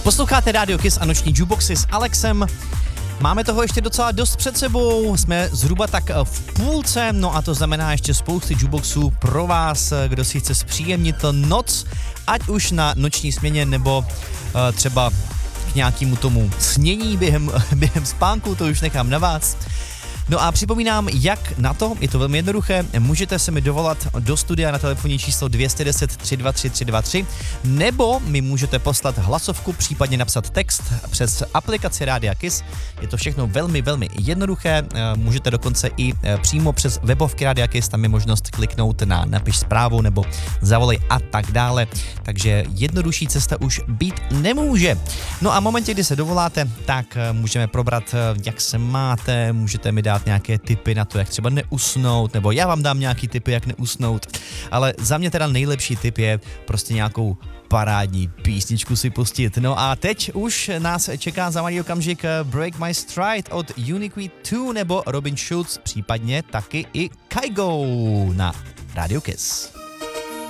Posloucháte Radio Kiss a noční jukeboxy s Alexem. Máme toho ještě docela dost před sebou, jsme zhruba tak v půlce, no a to znamená ještě spousty jukeboxů pro vás, kdo si chce zpříjemnit noc, ať už na noční směně nebo třeba k nějakému tomu snění během spánku, to už nechám na vás. No a připomínám, jak na to, je to velmi jednoduché, můžete se mi dovolat do studia na telefonní číslo 210 323 323, nebo mi můžete poslat hlasovku, případně napsat text přes aplikaci Rádia Kiss. Je to všechno velmi, velmi jednoduché, můžete dokonce i přímo přes webovky Rádia Kiss, tam je možnost kliknout na napiš zprávu nebo zavolej a tak dále, takže jednodušší cesta už být nemůže. No a v momentě, kdy se dovoláte, tak můžeme probrat, jak se máte, můžete mi dát nějaké tipy na to, jak třeba neusnout, nebo já vám dám nějaký tipy, jak neusnout, ale za mě teda nejlepší tip je prostě nějakou parádní písničku si pustit. No a teď už nás čeká za malý okamžik Break My Stride od Unique 2 nebo Robin Schulz, případně taky i Kygo na Radio Kiss.